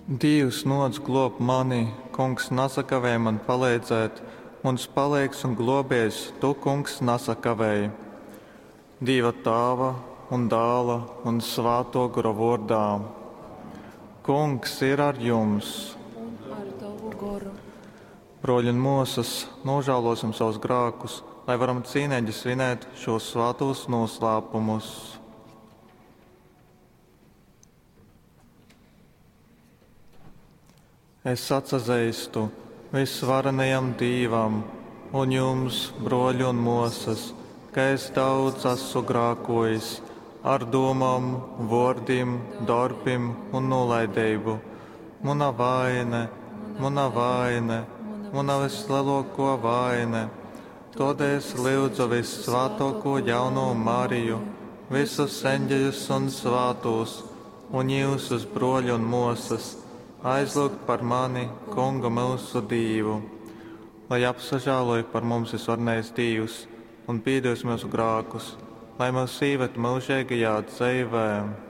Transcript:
Dievs nodz glāb mani, kungs nesakavē man palīdzēt, mums palīgs un globies, tu, kungs, nesakavēji. Dieva Tēva un Dēla un Svēto gara vārdā. Kungs ir ar jums. Ar tavu garu. Broļi un mūsas, nožēlosim savus grēkus, lai varam cīnīgi svinēt šos svētos noslēpumus. Es atsazīstu visvarenajam Dievam un jums, broļi un mūsas, ka es daudz esmu grēkojis ar domām, vārdiem, darbiem un nolaidību. Mana vaina, mana vislielākā vaina. Tad es lūdzu vissvētāko jauno Mariju, visus eņģeļus un svētos, un jūsus broļi un mūsas, aizlūgt par mani, Kunga mūsu Dievu, lai apsažāloja par mums visvarnais Dievs un piedos mūsu grēkus, lai mūs īvet mūžīgajā dzīvē.